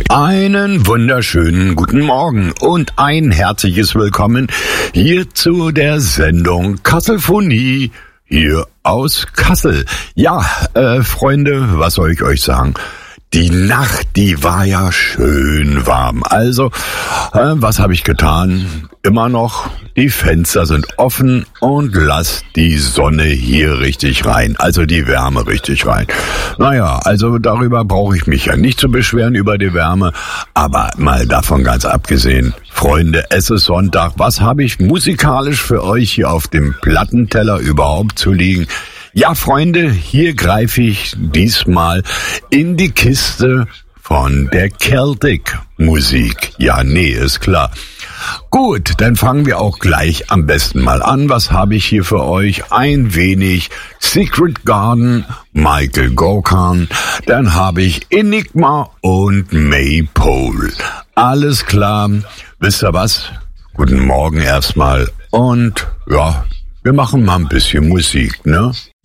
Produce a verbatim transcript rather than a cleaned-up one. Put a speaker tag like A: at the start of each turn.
A: Einen wunderschönen guten Morgen und ein herzliches Willkommen hier zu der Sendung Kasselphonie hier aus Kassel. Ja, äh, Freunde, was soll ich euch sagen? Die Nacht, die war ja schön warm. Also, äh, was habe ich getan? Immer noch, die Fenster sind offen und lasst die Sonne hier richtig rein. Also die Wärme richtig rein. Naja, also darüber brauche ich mich ja nicht zu beschweren über die Wärme. Aber mal davon ganz abgesehen, Freunde, es ist Sonntag. Was habe ich musikalisch für euch hier auf dem Plattenteller überhaupt zu liegen? Ja, Freunde, hier greife ich diesmal in die Kiste von der Celtic Musik. Ja, nee, ist klar. Gut, dann fangen wir auch gleich am besten mal an. Was habe ich hier für euch? Ein wenig Secret Garden, Michael Gaucan. Dann habe ich Enigma und Maypole. Alles klar. Wisst ihr was? Guten Morgen erstmal. Und ja, wir machen mal ein bisschen Musik, ne?